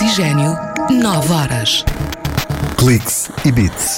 Oxigênio, 9 horas. Cliques e Beats.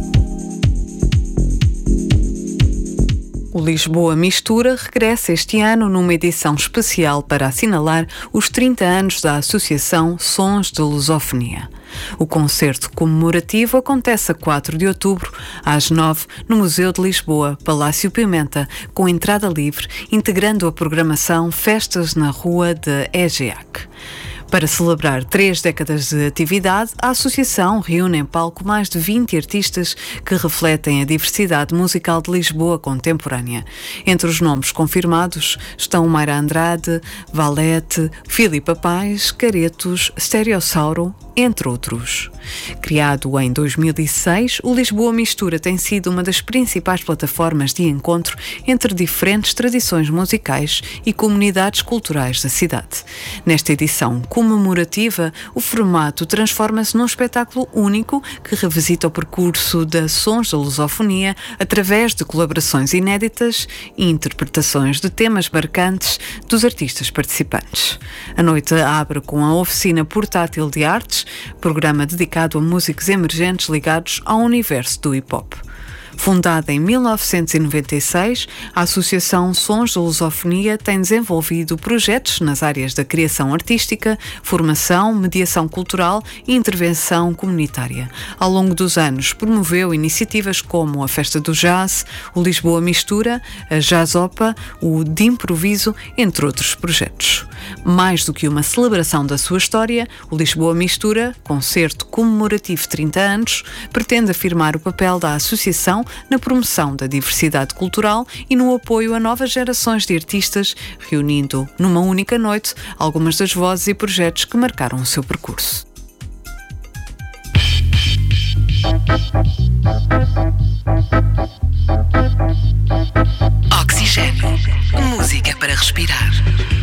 O Lisboa Mistura regressa este ano numa edição especial para assinalar os 30 anos da Associação Sons de Lusofonia. O concerto comemorativo acontece a 4 de outubro, às 9, no Museu de Lisboa, Palácio Pimenta, com entrada livre, integrando a programação Festas na Rua de EGEAC. Para celebrar 3 décadas de atividade, a Associação reúne em palco mais de 20 artistas que refletem a diversidade musical de Lisboa contemporânea. Entre os nomes confirmados estão Mayra Andrade, Valete, Filipa Paz, Caretos, Stereossauro, entre outros. Criado em 2006, o Lisboa Mistura tem sido uma das principais plataformas de encontro entre diferentes tradições musicais e comunidades culturais da cidade. Nesta edição comemorativa, o formato transforma-se num espetáculo único que revisita o percurso da Sons da Lusofonia através de colaborações inéditas e interpretações de temas marcantes dos artistas participantes. A noite abre com a oficina portátil de artes, programa dedicado a músicos emergentes ligados ao universo do hip-hop. Fundada em 1996, a Associação Sons de Lusofonia tem desenvolvido projetos nas áreas da criação artística, formação, mediação cultural e intervenção comunitária. Ao longo dos anos, promoveu iniciativas como a Festa do Jazz, o Lisboa Mistura, a Jazzopa, o De Improviso, entre outros projetos. Mais do que uma celebração da sua história, o Lisboa Mistura, concerto comemorativo de 30 anos, pretende afirmar o papel da Associação na promoção da diversidade cultural e no apoio a novas gerações de artistas, reunindo numa única noite algumas das vozes e projetos que marcaram o seu percurso. Oxigênio, música para respirar.